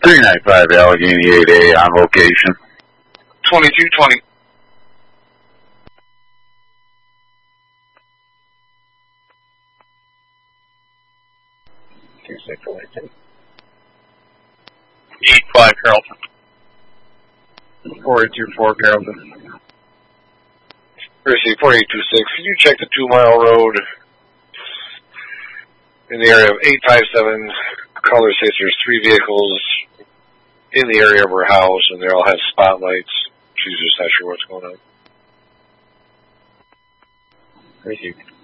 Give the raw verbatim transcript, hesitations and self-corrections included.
three ninety-five Allegheny eight A on location. twenty-two twenty. two six twenty-two. eight five Carrollton. four eight two four Carrollton. Receive four eight two six. Can you check the two mile road in the area of eight five seven? Caller states there's three vehicles in the area of her house, and they all have spotlights. She's just not sure what's going on. Receive.